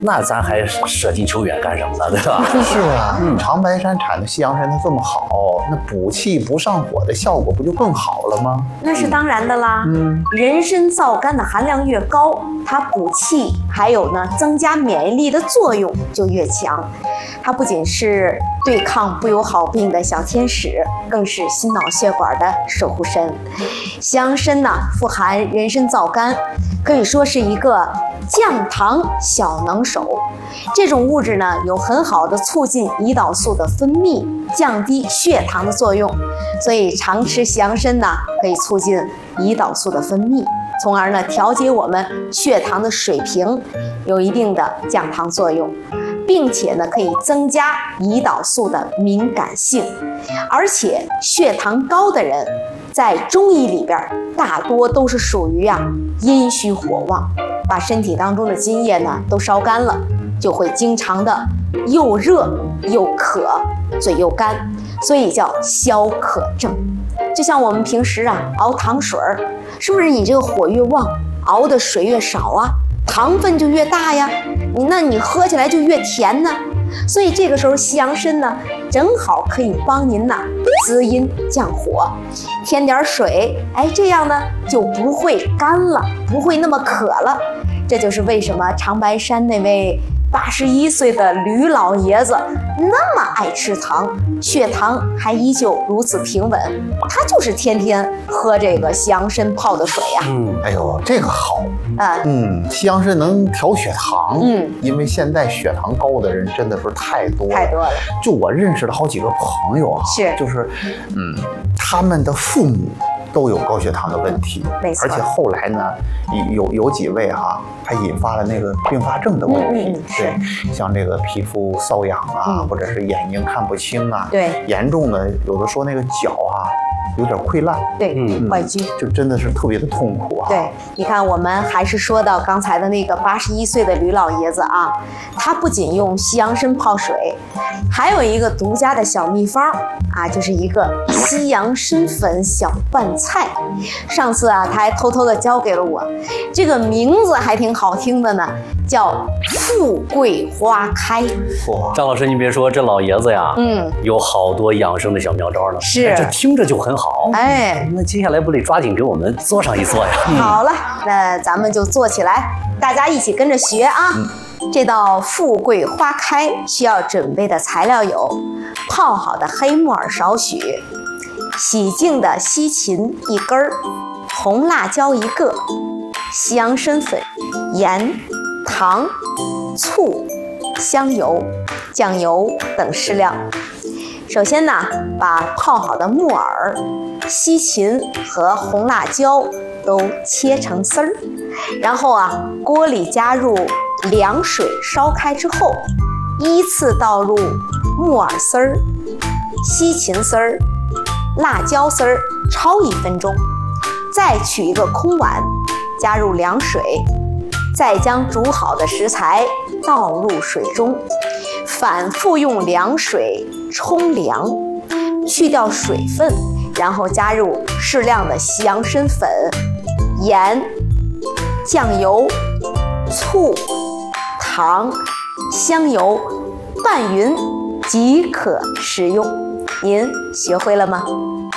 那咱还舍近求远干什么呢？对吧？ 是啊，长白山产的西洋参它这么好，那补气不上火的效果不就更好了吗？ 那是当然的啦。人参皂苷的含量越高，它补气还有呢增加免疫力的作用就越强。它不仅是对抗不友好病的小天使，更是心脑血管的守护神。西洋参呢富含人参皂苷，可以说是一个降糖小能手。这种物质呢有很好的促进胰岛素的分泌，降低血糖的作用，所以常吃西洋参呢可以促进胰岛素的分泌，从而呢调节我们血糖的水平，有一定的降糖作用，并且呢可以增加胰岛素的敏感性。而且血糖高的人在中医里边大多都是属于阴虚火旺，把身体当中的津液呢都烧干了，就会经常的又热又渴，嘴又干，所以叫消渴症。就像我们平时熬糖水儿，是不是你这个火越旺，熬的水越少啊，糖分就越大呀，那你喝起来就越甜呢。所以这个时候西洋参呢正好可以帮您滋阴降火，添点水，这样呢就不会干了，不会那么渴了。这就是为什么长白山那位81岁的吕老爷子那么爱吃糖，血糖还依旧如此平稳，他就是天天喝这个西洋参泡的水呀。 哎呦，这个好。西洋参能调血糖。因为现在血糖高的人真的是太多了。就我认识的好几个朋友就是他们的父母都有高血糖的问题，而且后来呢，有几位还引发了那个并发症的问题。对，像这个皮肤瘙痒或者是眼睛看不清对， 严重的有的说那个脚有点溃烂， 对，坏疽， 就真的是特别的痛苦对，你看，我们还是说到刚才的那个81岁的吕老爷子他不仅用西洋参泡水，还有一个独家的小秘方就是一个西洋参粉小拌菜。上次他还偷偷的教给了我，这个名字还挺好听的呢，叫富贵花开。 张老师，你别说，这老爷子有好多养生的小妙招呢。 是， 这听着就很好。那接下来不得抓紧给我们做上一做呀？ 好了，那咱们就做起来，大家一起跟着学这道富贵花开需要准备的材料有：泡好的黑木耳少许，洗净的西芹1根，红辣椒1个，西洋参粉、盐、糖、醋、香油、酱油等适量。首先呢，把泡好的木耳、西芹和红辣椒都切成丝儿，然后锅里加入凉水烧开之后，依次倒入木耳丝儿、西芹丝儿、辣椒丝儿焯1分钟，再取一个空碗，加入凉水，再将煮好的食材倒入水中，反复用凉水冲凉，去掉水分，然后加入适量的西洋参粉、盐、酱油、醋、糖、香油，拌匀即可食用。您学会了吗？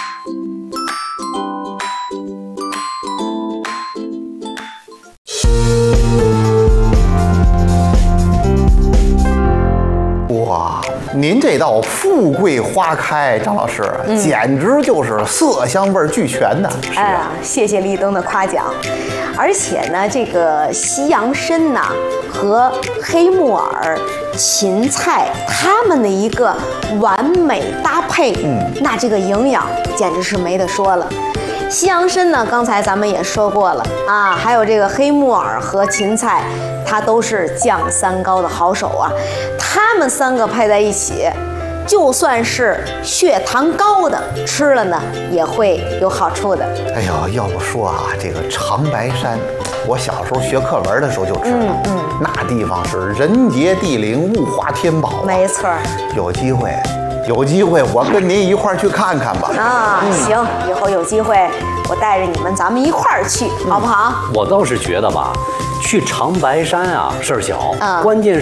哇，您这道富贵花开，张老师简直就是色香味俱全的。 谢谢立冬的夸奖。而且呢，这个西洋参和黑木耳、芹菜它们的一个完美搭配，那这个营养简直是没得说了。西洋参呢，刚才咱们也说过了还有这个黑木耳和芹菜，它都是降三高的好手它们3个配在一起，就算是血糖高的吃了呢，也会有好处的。 哎呦，要不说这个长白山，我小时候学课文的时候就知道，那地方是人杰地灵、物华天宝。 没错。 有机会我跟您一块儿去看看吧。 行，以后有机会我带着你们，咱们一块儿去，好不好？ 我倒是觉得吧，去长白山事儿小，关键